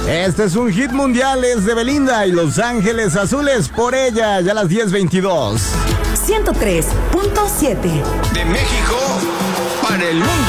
Este es un hit mundial, es de Belinda y Los Ángeles Azules, Por ella, ya a las 10:22. 103.7 De México para el mundo.